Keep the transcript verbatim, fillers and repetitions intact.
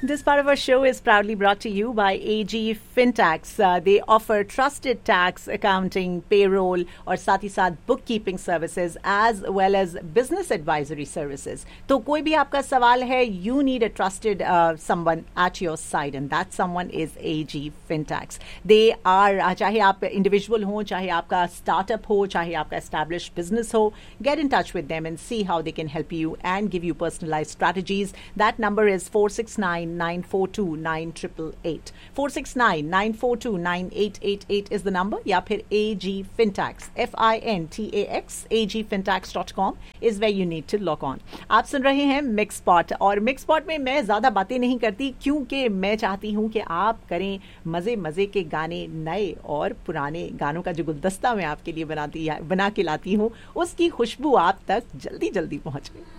This part of our show is proudly brought to you by A G Fintax. Uh, they offer trusted tax, accounting, payroll और साथ ही साथ book keeping services as well as business advisory services. तो कोई भी आपका सवाल है, you need a trusted someone at your side and that someone is A G Fintax. They are, चाहे आप इंडिविजुअल हो, चाहे आपका स्टार्टअप हो, चाहे आपका एस्टैब्लिश बिजनेस हो, get in touch with them and see how they can help you and give you personalised strategies. That number is four six nine, nine four two, nine eight eight eight. four six nine, nine four two, nine eight eight eight is the number. या फिर A G Fintax, F I N T A X, A G Fintax dot com is where you need to log on. आप सुन रहे हैं mix pot, और mix pot में मैं ज़्यादा बातें नहीं करती क्योंकि मैं चाहती हूँ कि आप करें मज़े मज़े के गाने, नए और पुराने गानों का जो गुलदस्ता मैं आपके लिए बनाती बना के लाती हूँ, उसकी खुशबू आप तक जल्दी जल्दी पहुँचे.